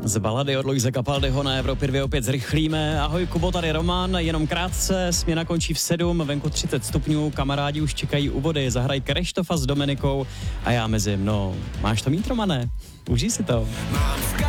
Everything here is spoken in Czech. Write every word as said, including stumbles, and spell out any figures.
Z balady od Luise Capaldiho na Evropě dvě opět zrychlíme. Ahoj Kubo, tady Roman, jenom krátce, směna končí v sedm, venku třicet stupňů, kamarádi už čekají u vody, zahraj Kreštofa s Dominikou a já mezi mnou. Máš to mít, Romane? Užij si to.